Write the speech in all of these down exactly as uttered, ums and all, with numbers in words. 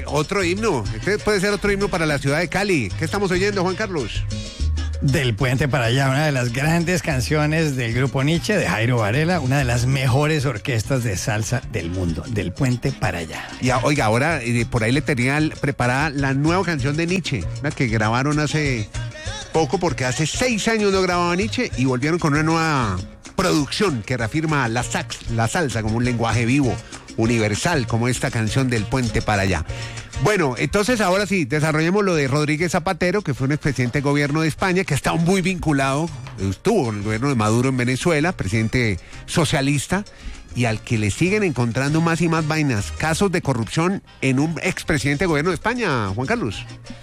otro himno. Este puede ser otro himno para la ciudad de Cali. ¿Qué estamos oyendo, Juan Carlos? Del Puente para Allá, una de las grandes canciones del grupo Nietzsche, de Jairo Varela, una de las mejores orquestas de salsa del mundo, Del Puente para Allá. Y a, oiga, ahora eh, por ahí le tenía preparada la nueva canción de Nietzsche, la que grabaron hace poco, porque hace seis años no grababa Nietzsche y volvieron con una nueva producción que reafirma la, sax, la salsa como un lenguaje vivo, universal, como esta canción Del Puente para Allá. Bueno, entonces ahora sí, desarrollemos lo de Rodríguez Zapatero, que fue un expresidente del gobierno de España, que ha estado muy vinculado, estuvo en el gobierno de Maduro en Venezuela, presidente socialista, y al que le siguen encontrando más y más vainas, casos de corrupción en un expresidente del gobierno de España, Juan Carlos.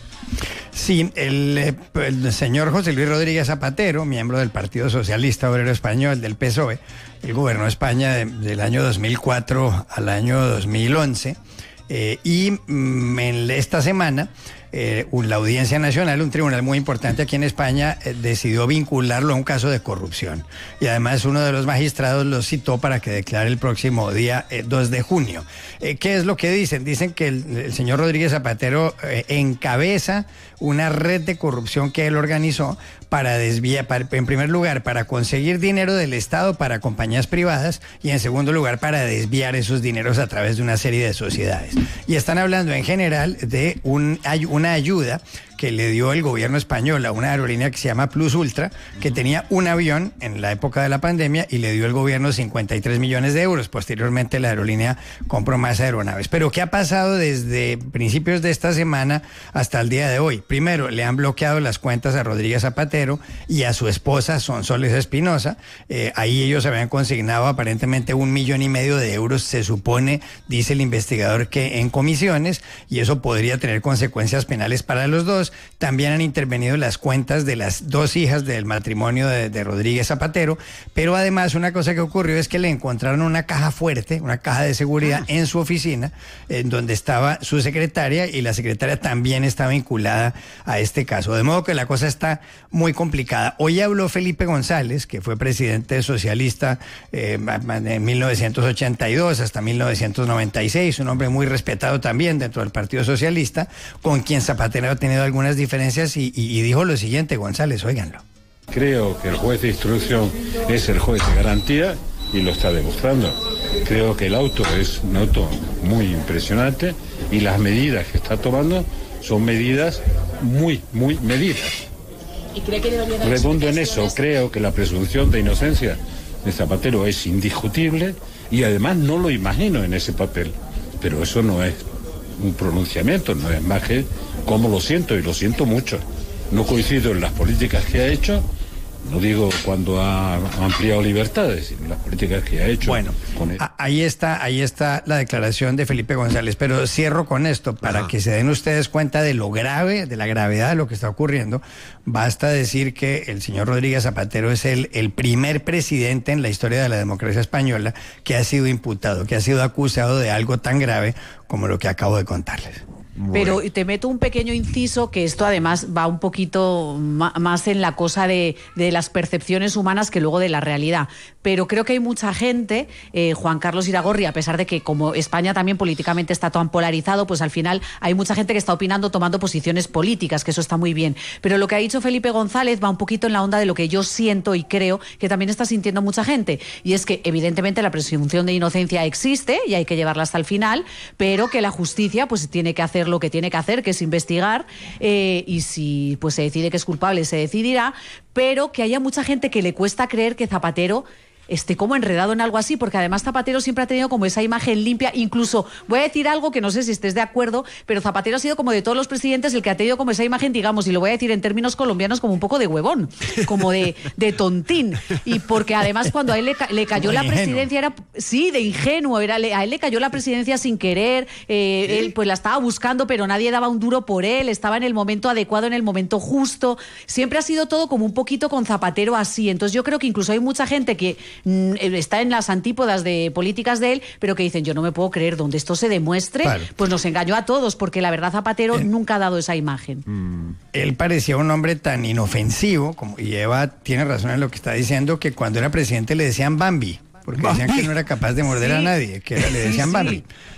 Sí, el, el señor José Luis Rodríguez Zapatero, miembro del Partido Socialista Obrero Español, del P S O E, él gobernó España de, del año dos mil cuatro al año dos mil once, eh, y mm, en esta semana eh, la Audiencia Nacional, un tribunal muy importante aquí en España, eh, decidió vincularlo a un caso de corrupción. Y además uno de los magistrados lo citó para que declare el próximo día eh, dos de junio. Eh, ¿Qué es lo que dicen? Dicen que el, el señor Rodríguez Zapatero eh, encabeza una red de corrupción que él organizó para desviar, para, en primer lugar, para conseguir dinero del Estado para compañías privadas y en segundo lugar, para desviar esos dineros a través de una serie de sociedades. Y están hablando en general de un, una ayuda que le dio el gobierno español a una aerolínea que se llama Plus Ultra, que tenía un avión en la época de la pandemia y le dio el gobierno cincuenta y tres millones de euros. Posteriormente la aerolínea compró más aeronaves. Pero ¿qué ha pasado desde principios de esta semana hasta el día de hoy? Primero, le han bloqueado las cuentas a Rodríguez Zapatero y a su esposa Sonsoles Espinosa. Eh, ahí ellos habían consignado aparentemente un millón y medio de euros, se supone, dice el investigador, que en comisiones, y eso podría tener consecuencias penales para los dos. También han intervenido las cuentas de las dos hijas del matrimonio de, de Rodríguez Zapatero, pero además una cosa que ocurrió es que le encontraron una caja fuerte, una caja de seguridad ah. en su oficina, en donde estaba su secretaria, y la secretaria también está vinculada a este caso. De modo que la cosa está muy complicada. Hoy habló Felipe González, que fue presidente socialista eh, en mil novecientos ochenta y dos hasta mil novecientos noventa y seis, un hombre muy respetado también dentro del Partido Socialista, con quien Zapatero ha tenido algunas diferencias y, y, y dijo lo siguiente, González, óiganlo. Creo que el juez de instrucción es el juez de garantía y lo está demostrando. Creo que el auto es un auto muy impresionante y las medidas que está tomando son medidas muy, muy medidas. ¿Y cree que debería dar Redondo en eso, creo que la presunción de inocencia de Zapatero es indiscutible y además no lo imagino en ese papel, pero eso no es un pronunciamiento, no es más que como lo siento, y lo siento mucho. No coincido en las políticas que ha hecho, no digo cuando ha ampliado libertades, sino las políticas que ha hecho. Bueno, con él. ahí está, ahí está la declaración de Felipe González, pero cierro con esto, para Ajá. que se den ustedes cuenta de lo grave, de la gravedad de lo que está ocurriendo. Basta decir que el señor Rodríguez Zapatero es el, el primer presidente en la historia de la democracia española que ha sido imputado, que ha sido acusado de algo tan grave como lo que acabo de contarles. Pero te meto un pequeño inciso, que esto además va un poquito más en la cosa de, de las percepciones humanas que luego de la realidad. Pero creo que hay mucha gente, eh, Juan Carlos Iragorri, a pesar de que como España también políticamente está tan polarizado, pues al final hay mucha gente que está opinando tomando posiciones políticas, que eso está muy bien. Pero lo que ha dicho Felipe González va un poquito en la onda de lo que yo siento y creo que también está sintiendo mucha gente. Y es que evidentemente la presunción de inocencia existe y hay que llevarla hasta el final, pero que la justicia pues tiene que hacer lo que tiene que hacer, que es investigar, eh, y si pues se decide que es culpable, se decidirá, pero que haya mucha gente que le cuesta creer que Zapatero esté como enredado en algo así, porque además Zapatero siempre ha tenido como esa imagen limpia. Incluso voy a decir algo que no sé si estés de acuerdo, pero Zapatero ha sido como de todos los presidentes el que ha tenido como esa imagen, digamos, y lo voy a decir en términos colombianos, como un poco de huevón, como de, de tontín, y porque además cuando a él le, le cayó la presidencia era, sí, de ingenuo, era, a él le cayó la presidencia sin querer, eh, ¿Sí? él pues la estaba buscando, pero nadie daba un duro por él, estaba en el momento adecuado, en el momento justo, siempre ha sido todo como un poquito con Zapatero así. Entonces yo creo que incluso hay mucha gente que está en las antípodas de políticas de él, pero que dicen, yo no me puedo creer, donde esto se demuestre, vale. pues nos engañó a todos, porque la verdad Zapatero eh, nunca ha dado esa imagen. Mm, él parecía un hombre tan inofensivo, como, y Eva tiene razón en lo que está diciendo, que cuando era presidente le decían Bambi, porque ¿Bambi? decían que no era capaz de morder sí. a nadie, que era, le decían sí, Bambi. Sí.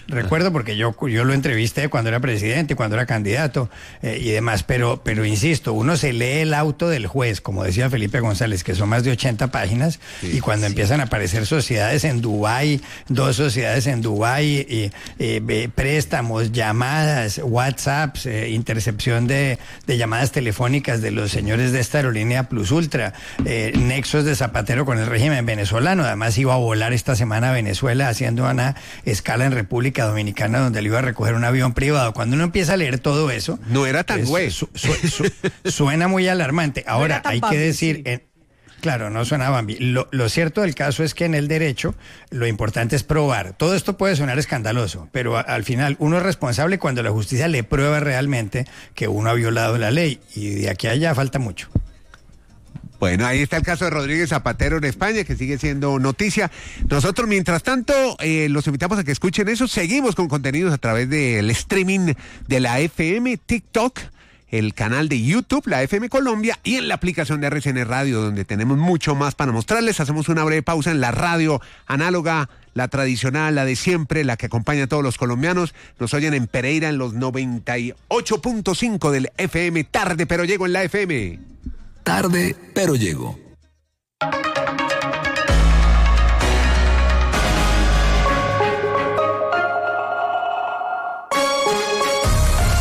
recuerdo porque yo, yo lo entrevisté cuando era presidente, cuando era candidato eh, y demás, pero, pero insisto, uno se lee el auto del juez, como decía Felipe González, que son más de ochenta páginas, sí, y cuando sí. empiezan a aparecer sociedades en Dubái, dos sociedades en Dubái, y, eh, préstamos, llamadas, WhatsApps, eh, intercepción de, de llamadas telefónicas de los señores de esta aerolínea Plus Ultra, eh, nexos de Zapatero con el régimen venezolano, además iba a volar esta semana a Venezuela haciendo una escala en República Dominicana donde le iba a recoger un avión privado. Cuando uno empieza a leer todo eso, no era tan güey. Su, su, su, suena muy alarmante. Ahora, no hay Bambi, que decir, sí. en, claro, no suena Bambi. Lo, lo cierto del caso es que en el derecho lo importante es probar. Todo esto puede sonar escandaloso, pero a, al final uno es responsable cuando la justicia le prueba realmente que uno ha violado la ley, y de aquí a allá falta mucho. Bueno, ahí está el caso de Rodríguez Zapatero en España, que sigue siendo noticia. Nosotros, mientras tanto, eh, los invitamos a que escuchen eso. Seguimos con contenidos a través del streaming de la F M, TikTok, el canal de YouTube, la F M Colombia, y en la aplicación de R C N Radio, donde tenemos mucho más para mostrarles. Hacemos una breve pausa en la radio análoga, la tradicional, la de siempre, la que acompaña a todos los colombianos. Nos oyen en Pereira en los noventa y ocho punto cinco del F M. Tarde, pero llego en la F M. Tarde, pero llego.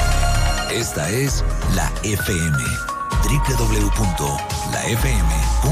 Esta es la F M. doble u doble u doble u punto la f m punto com